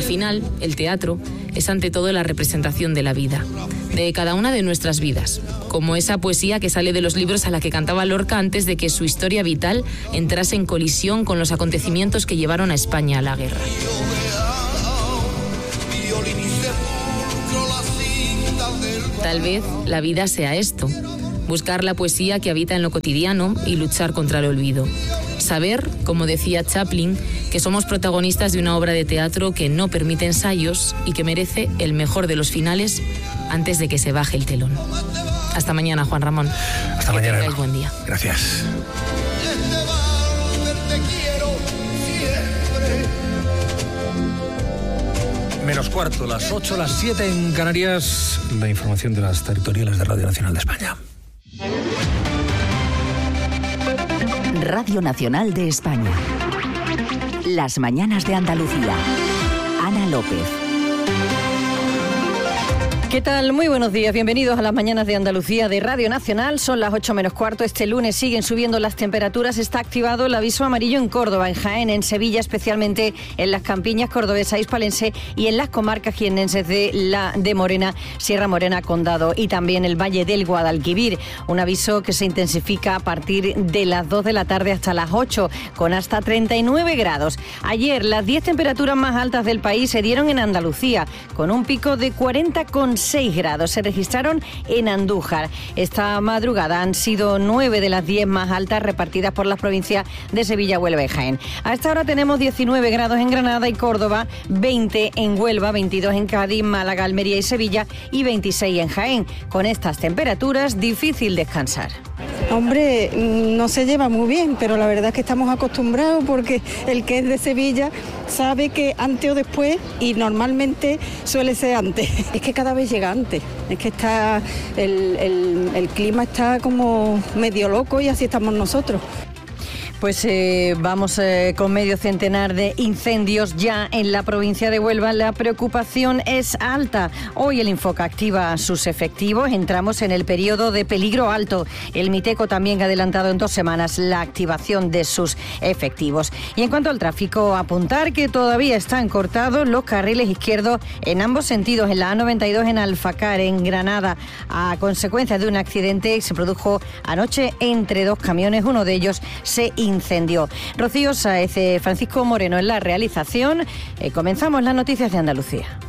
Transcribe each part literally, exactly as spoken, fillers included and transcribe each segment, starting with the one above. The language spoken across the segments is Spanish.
final, el teatro es ante todo la representación de la vida, de cada una de nuestras vidas, como esa poesía que sale de los libros a la que cantaba Lorca antes de que su historia vital entrase en colisión con los acontecimientos que llevaron a España a la guerra. Tal vez la vida sea esto, buscar la poesía que habita en lo cotidiano y luchar contra el olvido. Saber, como decía Chaplin, que somos protagonistas de una obra de teatro que no permite ensayos y que merece el mejor de los finales antes de que se baje el telón. Hasta mañana, Juan Ramón. Hasta que mañana. Tengáis buen día. Gracias. Menos cuarto, las ocho, las siete en Canarias. La información de las territoriales de Radio Nacional de España. Radio Nacional de España. Las mañanas de Andalucía. Ana López. ¿Qué tal? Muy buenos días, bienvenidos a las mañanas de Andalucía de Radio Nacional. Son las ocho menos cuarto, este lunes siguen subiendo las temperaturas, está activado el aviso amarillo en Córdoba, en Jaén, en Sevilla, especialmente en las campiñas cordobesa, hispalense y en las comarcas jiennenses de la de Morena, Sierra Morena, Condado y también el Valle del Guadalquivir. Un aviso que se intensifica a partir de las dos de la tarde hasta las ocho, con hasta treinta y nueve grados. Ayer las diez temperaturas más altas del país se dieron en Andalucía, con un pico de cuarenta coma seis grados. Se registraron en Andújar. Esta madrugada han sido nueve de las diez más altas repartidas por las provincias de Sevilla, Huelva y Jaén. A esta hora tenemos diecinueve grados en Granada y Córdoba, veinte en Huelva, veintidós en Cádiz, Málaga, Almería y Sevilla y veintiséis en Jaén. Con estas temperaturas, difícil descansar. Hombre, no se lleva muy bien, pero la verdad es que estamos acostumbrados porque el que es de Sevilla sabe que antes o después, y normalmente suele ser antes. Es que cada vez llega antes, es que está el, el, el clima está como medio loco y así estamos nosotros. Pues eh, vamos eh, con medio centenar de incendios ya en la provincia de Huelva. La preocupación es alta. Hoy el Infoca activa sus efectivos. Entramos en el periodo de peligro alto. El Miteco también ha adelantado en dos semanas la activación de sus efectivos. Y en cuanto al tráfico, apuntar que todavía están cortados los carriles izquierdos en ambos sentidos. En la A noventa y dos en Alfacar, en Granada, a consecuencia de un accidente que se produjo anoche entre dos camiones. Uno de ellos se incendió. Rocío Sáez, Francisco Moreno en la realización. Eh, comenzamos las noticias de Andalucía.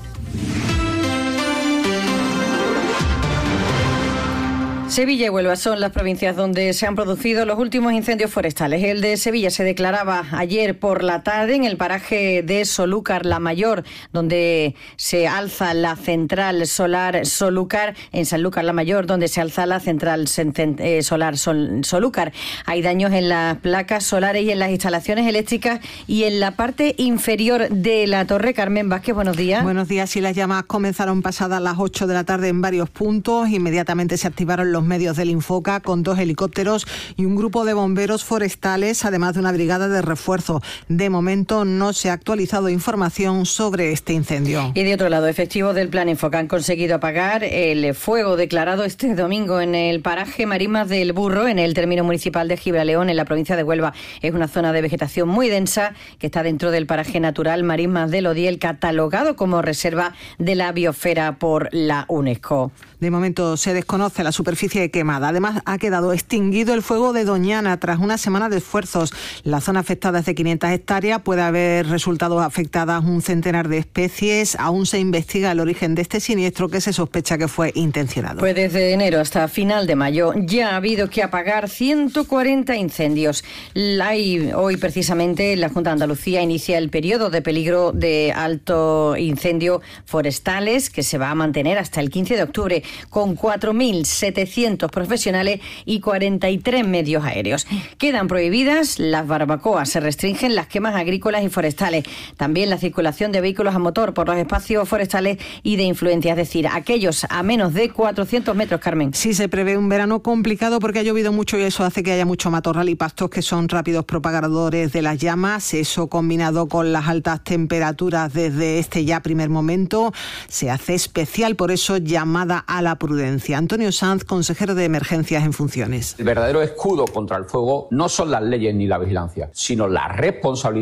Sevilla y Huelva son las provincias donde se han producido los últimos incendios forestales. El de Sevilla se declaraba ayer por la tarde en el paraje de Solúcar la Mayor, donde se alza la central solar Solúcar, en Sanlúcar la Mayor, donde se alza la central solar Solúcar. Hay daños en las placas solares y en las instalaciones eléctricas y en la parte inferior de la torre. Carmen Vázquez, buenos días. Buenos días. Y las llamadas comenzaron pasadas las ocho de la tarde en varios puntos. Inmediatamente se activaron los medios del Infoca con dos helicópteros y un grupo de bomberos forestales, además de una brigada de refuerzo. De momento no se ha actualizado información sobre este incendio. Y de otro lado, efectivos del Plan Infoca han conseguido apagar el fuego declarado este domingo en el paraje Marismas del Burro, en el término municipal de Gibraleón, en la provincia de Huelva. Es una zona de vegetación muy densa que está dentro del paraje natural Marismas del Odiel, catalogado como reserva de la biosfera por la UNESCO. De momento se desconoce la superficie quemada. Además, ha quedado extinguido el fuego de Doñana tras una semana de esfuerzos. La zona afectada es de quinientas hectáreas. Puede haber resultado afectadas un centenar de especies. Aún se investiga el origen de este siniestro, que se sospecha que fue intencionado. Pues desde enero hasta final de mayo ya ha habido que apagar ciento cuarenta incendios. Hay, hoy precisamente la Junta de Andalucía inicia el periodo de peligro de alto incendio forestales, que se va a mantener hasta el quince de octubre. Con cuatro mil setecientos profesionales y cuarenta y tres medios aéreos. Quedan prohibidas las barbacoas, se restringen las quemas agrícolas y forestales, también la circulación de vehículos a motor por los espacios forestales y de influencia, es decir, aquellos a menos de cuatrocientos metros, Carmen. Sí, se prevé un verano complicado porque ha llovido mucho y eso hace que haya mucho matorral y pastos que son rápidos propagadores de las llamas. Eso, combinado con las altas temperaturas desde este ya primer momento, se hace especial, por eso llamada a la prudencia. Antonio Sanz, consejero de Emergencias en funciones. El verdadero escudo contra el fuego no son las leyes ni la vigilancia, sino la responsabilidad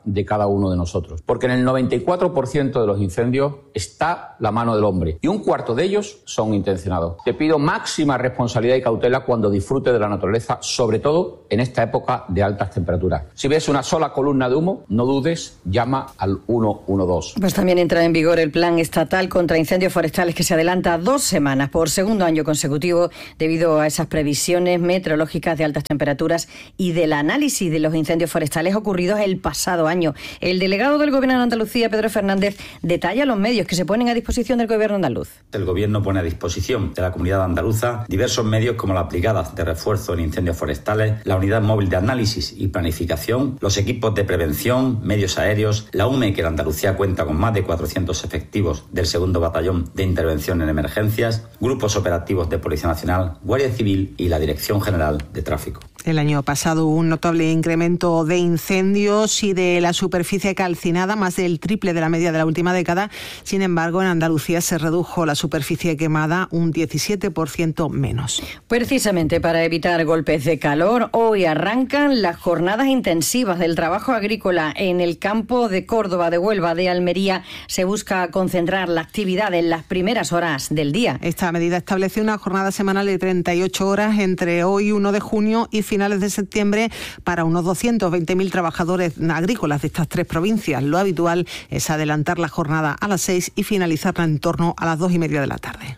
de cada uno de nosotros. Porque en el noventa y cuatro por ciento de los incendios está la mano del hombre y un cuarto de ellos son intencionados. Te pido máxima responsabilidad y cautela cuando disfrutes de la naturaleza, sobre todo en esta época de altas temperaturas. Si ves una sola columna de humo, no dudes, llama al uno uno dos. Pues también entra en vigor el Plan Estatal contra Incendios Forestales, que se adelanta dos semanas por segundo año consecutivo debido a esas previsiones meteorológicas de altas temperaturas y del análisis de los incendios forestales ocurridos el pasado año. El delegado del Gobierno de Andalucía, Pedro Fernández, detalla los medios que se ponen a disposición del Gobierno andaluz. El Gobierno pone a disposición de la comunidad andaluza diversos medios como las brigadas de refuerzo en incendios forestales, la unidad móvil de análisis y planificación, los equipos de prevención, medios aéreos, la U M E, que en Andalucía cuenta con más de cuatrocientos efectivos del segundo batallón de intervención en emergencias, grupos operativos de Policía Nacional, Guardia Civil y la Dirección General de Tráfico. El año pasado hubo un notable incremento de incendios y de la superficie calcinada, más del triple de la media de la última década. Sin embargo, en Andalucía se redujo la superficie quemada un diecisiete por ciento menos. Precisamente para evitar golpes de calor, hoy arrancan las jornadas intensivas del trabajo agrícola en el campo de Córdoba, de Huelva, de Almería. Se busca concentrar la actividad en las primeras horas del día. Esta medida establece una jornada semanal de treinta y ocho horas entre hoy uno de junio y finales de septiembre para unos doscientos veinte mil trabajadores agrícolas de estas tres provincias. Lo habitual es adelantar la jornada a las seis y finalizarla en torno a las dos y media de la tarde.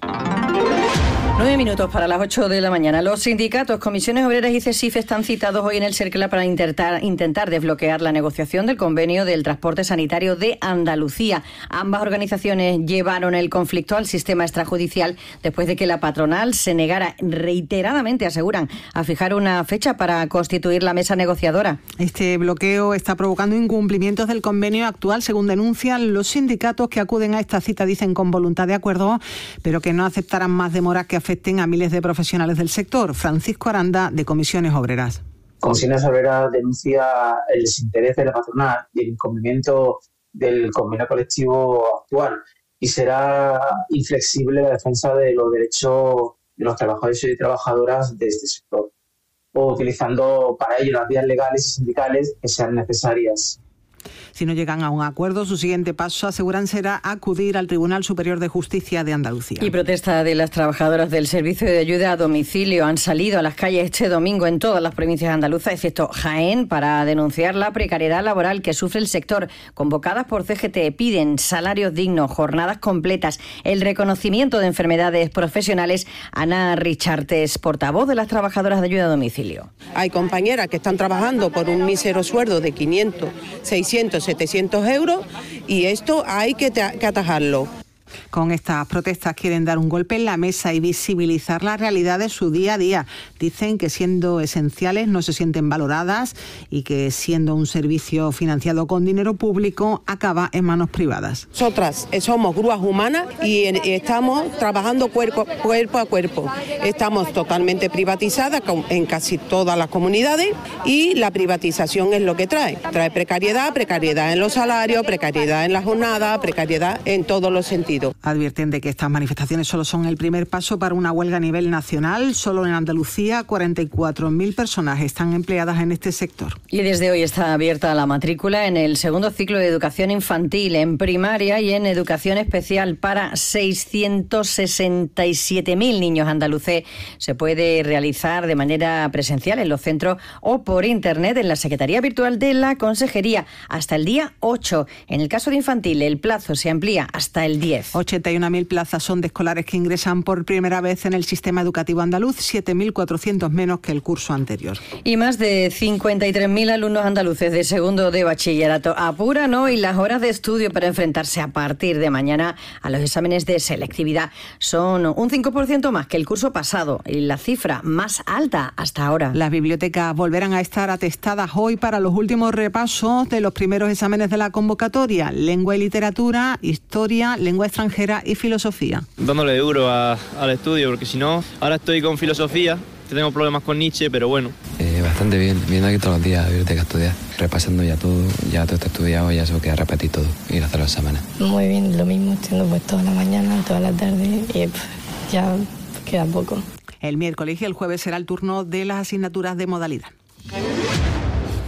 Nueve minutos para las ocho de la mañana. Los sindicatos, comisiones obreras y CESIF están citados hoy en el CERCLA para intentar, intentar desbloquear la negociación del convenio del transporte sanitario de Andalucía. Ambas organizaciones llevaron el conflicto al sistema extrajudicial después de que la patronal se negara reiteradamente, aseguran, a fijar una fecha para constituir la mesa negociadora. Este bloqueo está provocando incumplimientos del convenio actual, según denuncian los sindicatos que acuden a esta cita, dicen con voluntad de acuerdo, pero que no aceptarán más demoras que afecten a miles de profesionales del sector. Francisco Aranda, de Comisiones Obreras. Comisiones Obreras denuncia el desinterés de la patronal y el incumplimiento del convenio colectivo actual y será inflexible la defensa de los derechos de los trabajadores y trabajadoras de este sector, o utilizando para ello las vías legales y sindicales que sean necesarias. Si no llegan a un acuerdo, su siguiente paso, aseguran, será acudir al Tribunal Superior de Justicia de Andalucía. Y protesta de las trabajadoras del Servicio de Ayuda a Domicilio han salido a las calles este domingo en todas las provincias andaluzas, excepto Jaén, para denunciar la precariedad laboral que sufre el sector. Convocadas por C G T, piden salarios dignos, jornadas completas, el reconocimiento de enfermedades profesionales. Ana Richartes, portavoz de las trabajadoras de Ayuda a Domicilio. Hay compañeras que están trabajando por un mísero sueldo de quinientos, seiscientos, setecientos euros y esto hay que, que atajarlo. Con estas protestas quieren dar un golpe en la mesa y visibilizar la realidad de su día a día. Dicen que siendo esenciales no se sienten valoradas y que siendo un servicio financiado con dinero público acaba en manos privadas. Nosotras somos grúas humanas y estamos trabajando cuerpo, cuerpo a cuerpo. Estamos totalmente privatizadas en casi todas las comunidades y la privatización es lo que trae. Trae precariedad, precariedad en los salarios, precariedad en la jornada, precariedad en todos los sentidos. Advierten de que estas manifestaciones solo son el primer paso para una huelga a nivel nacional. Solo en Andalucía, cuarenta y cuatro mil personas están empleadas en este sector. Y desde hoy está abierta la matrícula en el segundo ciclo de educación infantil, en primaria y en educación especial para seiscientos sesenta y siete mil niños andaluces. Se puede realizar de manera presencial en los centros o por internet en la Secretaría Virtual de la Consejería hasta el día ocho. En el caso de infantil, el plazo se amplía hasta el diez. ochenta y una mil plazas son de escolares que ingresan por primera vez en el sistema educativo andaluz, siete mil cuatrocientos menos que el curso anterior. Y más de cincuenta y tres mil alumnos andaluces de segundo de bachillerato apuran hoy las horas de estudio para enfrentarse a partir de mañana a los exámenes de selectividad. Son un cinco por ciento más que el curso pasado y la cifra más alta hasta ahora. Las bibliotecas volverán a estar atestadas hoy para los últimos repasos de los primeros exámenes de la convocatoria: lengua y literatura, historia, lengua extranjera y filosofía. Dándole duro a, al estudio, porque si no, ahora estoy con filosofía, tengo problemas con Nietzsche, pero bueno. Eh, bastante bien, viendo aquí todos los días a la biblioteca a estudiar, repasando ya todo, ya todo está estudiado, ya solo queda repetir todo y hacer los exámenes. Muy bien, lo mismo, estudiando pues toda la mañana, toda la tarde y pues, ya queda poco. El miércoles y el jueves será el turno de las asignaturas de modalidad.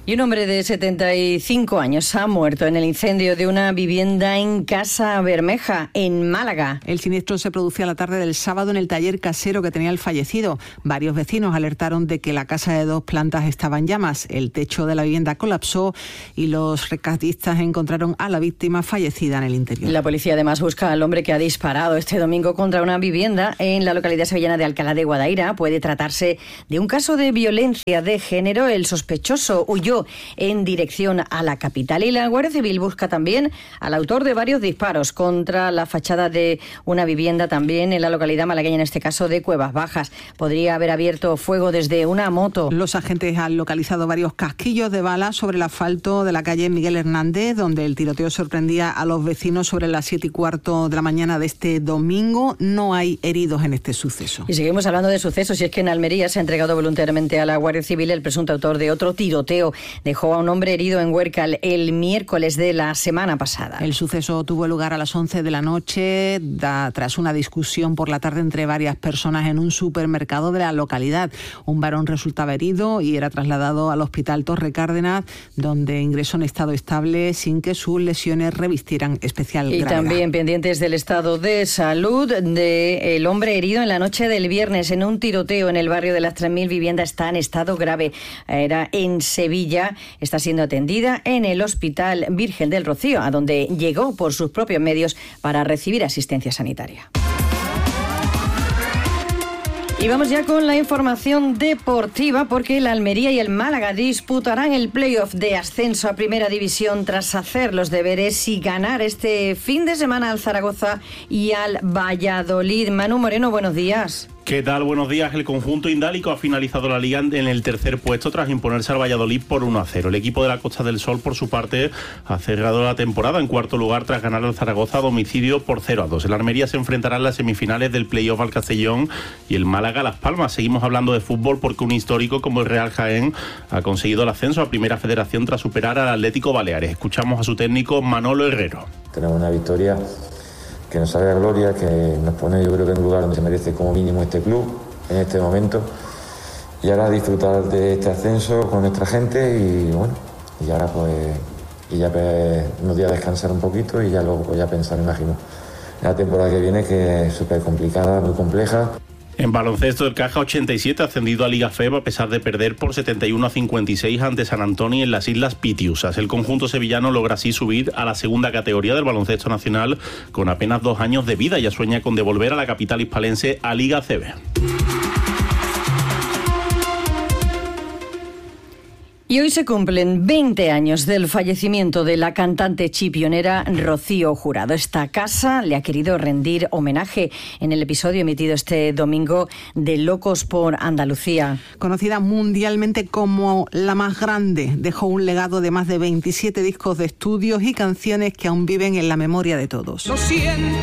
Y un hombre de setenta y cinco años ha muerto en el incendio de una vivienda en Casa Bermeja, en Málaga. El siniestro se producía la tarde del sábado en el taller casero que tenía el fallecido. Varios vecinos alertaron de que la casa de dos plantas estaba en llamas. El techo de la vivienda colapsó y los rescatistas encontraron a la víctima fallecida en el interior. La policía además busca al hombre que ha disparado este domingo contra una vivienda en la localidad sevillana de Alcalá de Guadaira. Puede tratarse de un caso de violencia de género. El sospechoso huyó en dirección a la capital y la Guardia Civil busca también al autor de varios disparos contra la fachada de una vivienda también en la localidad malagueña, en este caso de Cuevas Bajas. Podría haber abierto fuego desde una moto. Los agentes han localizado varios casquillos de bala sobre el asfalto de la calle Miguel Hernández, donde el tiroteo sorprendía a los vecinos sobre las siete y cuarto de la mañana de este domingo. No hay heridos en este suceso. Y seguimos hablando de sucesos, y es que en Almería se ha entregado voluntariamente a la Guardia Civil el presunto autor de otro tiroteo. Dejó a un hombre herido en Huércal el miércoles de la semana pasada. El suceso tuvo lugar a las once de la noche, da, tras una discusión por la tarde entre varias personas en un supermercado de la localidad. Un varón resultaba herido y era trasladado al hospital Torre Cárdenas, donde ingresó en estado estable sin que sus lesiones revistieran especial y gravedad. Y también pendientes del estado de salud del hombre herido en la noche del viernes en un tiroteo en el barrio de las tres mil viviendas. Está en estado grave. Era en Sevilla. Está siendo atendida en el Hospital Virgen del Rocío, a donde llegó por sus propios medios para recibir asistencia sanitaria. Y vamos ya con la información deportiva, porque el Almería y el Málaga disputarán el playoff de ascenso a Primera División tras hacer los deberes y ganar este fin de semana al Zaragoza y al Valladolid. Manu Moreno, buenos días. ¿Qué tal? Buenos días. El conjunto indálico ha finalizado la liga en el tercer puesto tras imponerse al Valladolid por uno a cero. El equipo de la Costa del Sol, por su parte, ha cerrado la temporada en cuarto lugar tras ganar al Zaragoza a domicilio por cero a dos. El Almería se enfrentará en las semifinales del playoff al Castellón y el Málaga a Las Palmas. Seguimos hablando de fútbol porque un histórico como el Real Jaén ha conseguido el ascenso a Primera Federación tras superar al Atlético Baleares. Escuchamos a su técnico Manolo Herrero. Tenemos una victoria que nos sabe a gloria, que nos pone, yo creo que en un lugar donde se merece como mínimo este club en este momento, y ahora disfrutar de este ascenso con nuestra gente y bueno, y ahora pues y ya pues, unos días descansar un poquito y ya luego pues, ya pensar, imagino, en la temporada que viene, que es súper complicada, muy compleja. En baloncesto, el Caja ochenta y siete ha ascendido a Liga F E B a pesar de perder por setenta y uno a cincuenta y seis ante San Antonio en las Islas Pitiusas. El conjunto sevillano logra así subir a la segunda categoría del baloncesto nacional con apenas dos años de vida. Ya sueña con devolver a la capital hispalense a Liga C B. Y hoy se cumplen veinte años del fallecimiento de la cantante chipionera Rocío Jurado. Esta casa le ha querido rendir homenaje en el episodio emitido este domingo de Locos por Andalucía. Conocida mundialmente como la más grande, dejó un legado de más de veintisiete discos de estudios y canciones que aún viven en la memoria de todos. Lo siento.